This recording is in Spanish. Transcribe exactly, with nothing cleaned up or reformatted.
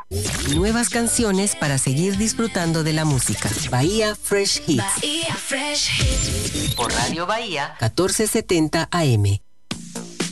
Nuevas canciones para seguir disfrutando de la música. Bahía Fresh Hits. Bahía Fresh Hits. Por Radio Bahía, catorce setenta A M.